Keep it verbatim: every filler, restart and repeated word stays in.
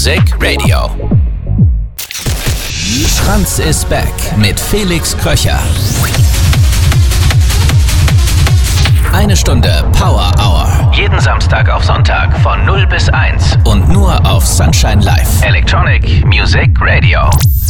Music Radio. Schranz ist back mit Felix Kröcher. Eine Stunde Power Hour. Jeden Samstag auf Sonntag von null bis eins und nur auf Sunshine Live. Electronic Music Radio.